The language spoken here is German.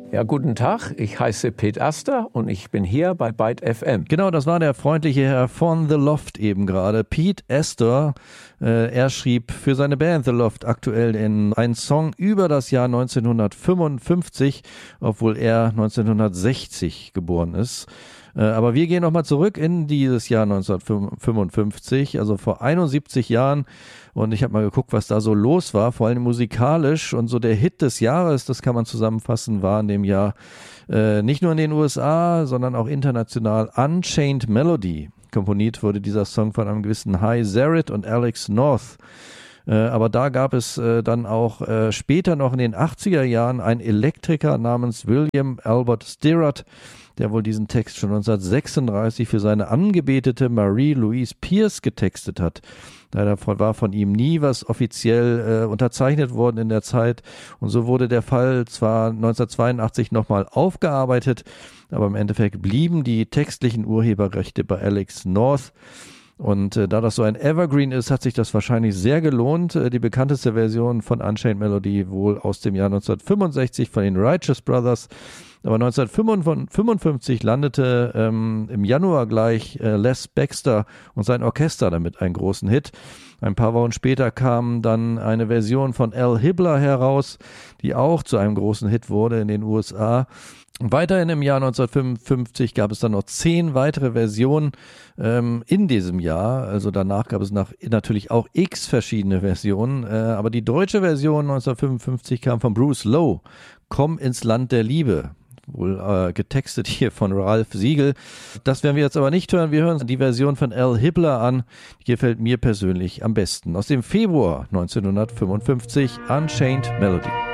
Ja, guten Tag, ich heiße Pete Aster und ich bin hier bei Byte FM. Genau, das war der freundliche Herr von The Loft eben gerade, Pete Aster. Er schrieb für seine Band The Loft aktuell einen Song über das Jahr 1955, obwohl er 1960 geboren ist. Aber wir gehen nochmal zurück in dieses Jahr 1955, also vor 71 Jahren. Und ich habe mal geguckt, was da so los war, vor allem musikalisch. Und so der Hit des Jahres, das kann man zusammenfassen, war in dem Jahr nicht nur in den USA, sondern auch international Unchained Melody. Komponiert wurde dieser Song von einem gewissen Hy Zarrett und Alex North. Aber da gab es dann auch später noch in den 80er Jahren einen Elektriker namens William Albert Stirratt, der wohl diesen Text schon 1936 für seine Angebetete Marie-Louise Pierce getextet hat. Leider war von ihm nie was offiziell unterzeichnet worden in der Zeit. Und so wurde der Fall zwar 1982 nochmal aufgearbeitet, aber im Endeffekt blieben die textlichen Urheberrechte bei Alex North. Und da das so ein Evergreen ist, hat sich das wahrscheinlich sehr gelohnt. Die bekannteste Version von Unchained Melody wohl aus dem Jahr 1965 von den Righteous Brothers. Aber 1955 landete im Januar gleich Les Baxter und sein Orchester damit einen großen Hit. Ein paar Wochen später kam dann eine Version von Al Hibbler heraus, die auch zu einem großen Hit wurde in den USA. Weiterhin im Jahr 1955 gab es dann noch 10 weitere Versionen in diesem Jahr. Also danach gab es natürlich auch x verschiedene Versionen. Aber die deutsche Version 1955 kam von Bruce Lowe, Komm ins Land der Liebe. Wohl getextet hier von Ralph Siegel. Das werden wir jetzt aber nicht hören. Wir hören die Version von Al Hibbler an. Die gefällt mir persönlich am besten. Aus dem Februar 1955, Unchained Melody.